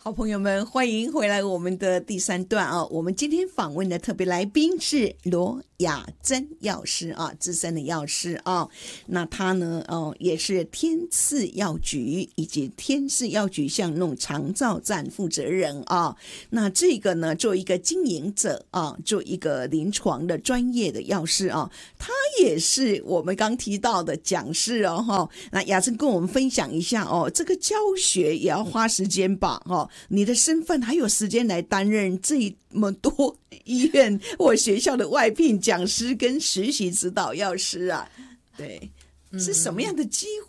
好朋友们，欢迎回来我们的第3段啊！我们今天访问的特别来宾是罗雅珍药师啊，资深的药师啊。那他呢，也是天赐药局以及天赐药局巷弄长照站负责人啊。那这个呢，做一个经营者啊，做一个临床的专业的药师啊，他也是我们刚提到的讲师哦哈。那雅珍跟我们分享一下哦，这个教学也要花时间吧哈。你的身份还有时间来担任这么多医院或学校的外聘讲师跟实习指导药师啊？对，是什么样的机